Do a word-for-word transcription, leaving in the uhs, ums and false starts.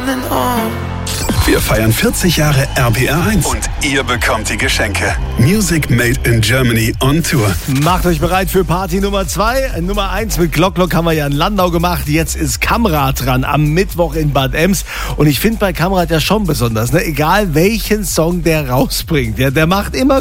running on. Wir feiern vierzig Jahre R B R eins und ihr bekommt die Geschenke. Music Made in Germany on Tour. Macht euch bereit für Party Nummer zwei. Nummer eins mit Glock Glock haben wir ja in Landau gemacht. Jetzt ist Kamrat dran am Mittwoch in Bad Ems. Und ich finde bei Kamrat ja schon besonders, ne? Egal welchen Song der rausbringt, ja, der macht immer